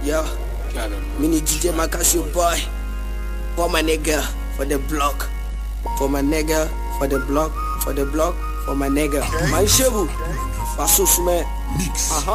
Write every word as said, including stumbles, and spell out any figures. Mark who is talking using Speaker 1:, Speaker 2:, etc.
Speaker 1: Yo, mini D J Makasio boy. For my nigga, for the block. For my nigga, for the block. For the block, for my nigga. My shebu. Faso sume. Mix.